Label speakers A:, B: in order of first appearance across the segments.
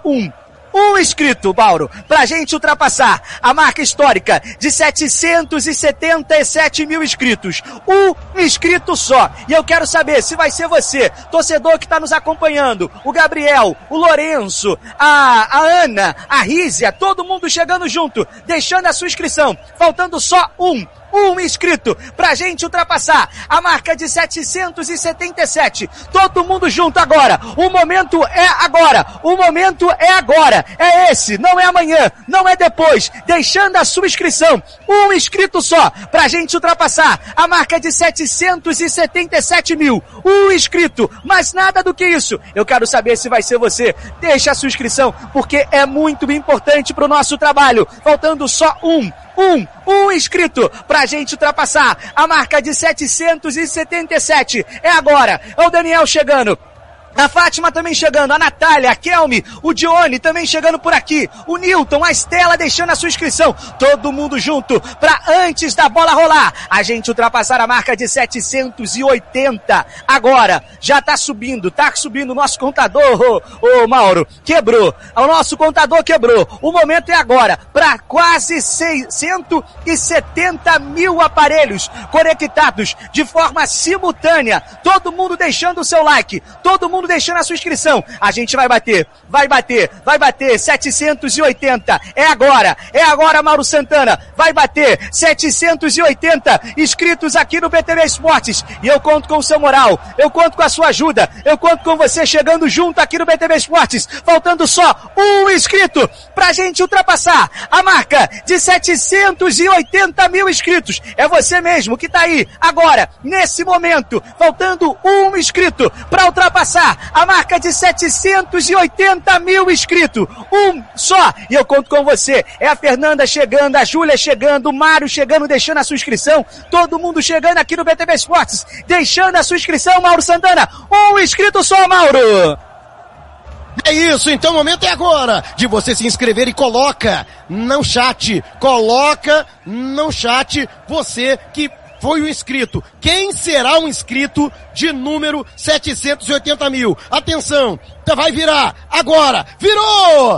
A: um inscrito, Mauro, pra gente ultrapassar a marca histórica de 777 mil inscritos. Um inscrito só. E eu quero saber se vai ser você, torcedor que tá nos acompanhando, o Gabriel, o Lourenço, a Ana, a Rízia, todo mundo chegando junto, deixando a sua inscrição. Faltando só um inscrito pra gente ultrapassar a marca de 777. Todo mundo junto agora. O momento é agora. O momento é agora. É esse. Não é amanhã. Não é depois. Deixando a sua inscrição. Um inscrito só pra gente ultrapassar a marca de 777 mil. Um inscrito. Mas nada do que isso. Eu quero saber se vai ser você. Deixa a sua inscrição porque é muito importante pro nosso trabalho. Faltando só um inscrito pra gente ultrapassar a marca de 777. É agora. É o Daniel chegando. A Fátima também chegando, a Natália, a Kelme, o Dione também chegando por aqui, o Nilton, a Estela deixando a sua inscrição, todo mundo junto pra antes da bola rolar, a gente ultrapassar a marca de 780, agora, já tá subindo o nosso contador, ô Mauro, quebrou, o nosso contador quebrou, o momento é agora, pra quase 670 mil aparelhos conectados de forma simultânea, todo mundo deixando o seu like, todo mundo deixando a sua inscrição. A gente vai bater, 780, é agora, Mauro Santana, vai bater 780 inscritos aqui no BTV Esportes, e eu conto com o seu moral, eu conto com a sua ajuda, eu conto com você chegando junto aqui no BTV Esportes, faltando só um inscrito pra gente ultrapassar a marca de 780 mil inscritos, é você mesmo que tá aí, agora, nesse momento, faltando um inscrito pra ultrapassar a marca de 780 mil inscritos. Um só. E eu conto com você. É a Fernanda chegando, a Júlia chegando, o Mário chegando, deixando a sua inscrição. Todo mundo chegando aqui no BTV Esportes, deixando a sua inscrição, Mauro Santana. Um inscrito só, Mauro.
B: É isso, então o momento é agora de você se inscrever e coloca no chat você que foi o inscrito. Quem será o inscrito de número 780 mil? Atenção, vai virar agora. Virou!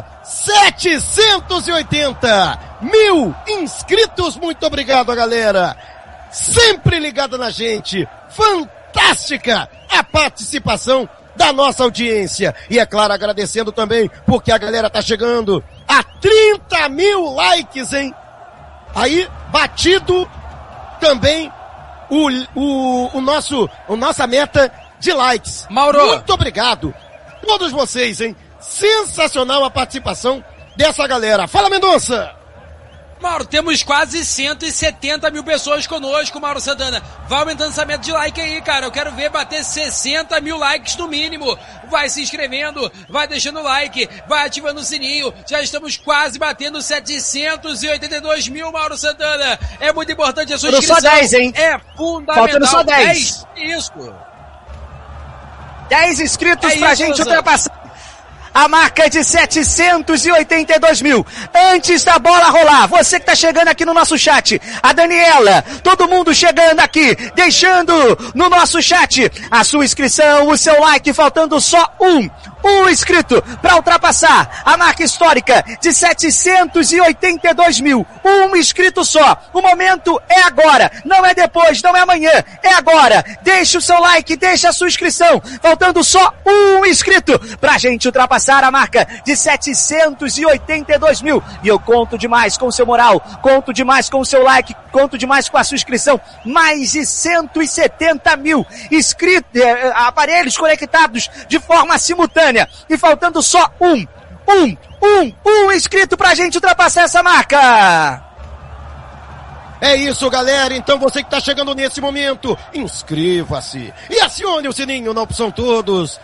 B: 780 mil inscritos. Muito obrigado, galera. Sempre ligada na gente. Fantástica a participação da nossa audiência. E é claro, agradecendo também, porque a galera tá chegando a 30 mil likes, hein? Aí, batido também nossa meta de likes.
C: Mauro!
B: Muito obrigado todos vocês, hein? Sensacional a participação dessa galera. Fala, Mendonça!
C: Mauro, temos quase 170 mil pessoas conosco, Mauro Santana. Vai aumentando essa meta de like aí, cara. Eu quero ver bater 60 mil likes no mínimo. Vai se inscrevendo, vai deixando o like, vai ativando o sininho. Já estamos quase batendo 782 mil, Mauro Santana. É muito importante a sua inscrição.
A: Só 10, hein?
C: É fundamental.
A: Faltando só 10.
C: Isso.
A: 10 inscritos pra gente ultrapassar a marca de 782 mil. Antes da bola rolar, você que tá chegando aqui no nosso chat, a Daniela, todo mundo chegando aqui, deixando no nosso chat a sua inscrição, o seu like, faltando só um inscrito para ultrapassar a marca histórica de 782 mil. Um inscrito só. O momento é agora. Não é depois, não é amanhã. É agora. Deixa o seu like, deixa a sua inscrição. Faltando só um inscrito pra gente ultrapassar a marca de 782 mil. E eu conto demais com o seu moral, conto demais com o seu like, conto demais com a sua inscrição. Mais de 170 mil aparelhos conectados de forma simultânea. E faltando só um inscrito pra gente ultrapassar essa marca.
B: É isso, galera. Então você que tá chegando nesse momento, inscreva-se e acione o sininho na opção todos.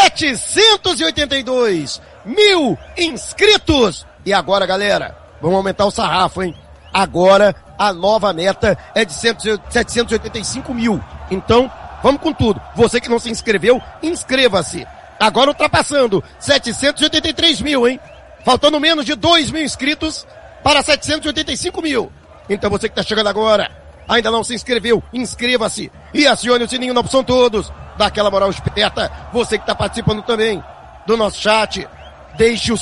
B: 782 mil inscritos. E agora, galera, vamos aumentar o sarrafo, hein? Agora a nova meta é de 785 mil. Então, vamos com tudo. Você que não se inscreveu, inscreva-se. Agora ultrapassando 783 mil, hein? Faltando menos de 2 mil inscritos para 785 mil. Então você que está chegando agora, ainda não se inscreveu, inscreva-se e acione o sininho na opção todos. Dá aquela moral esperta. Você que está participando também do nosso chat, deixe o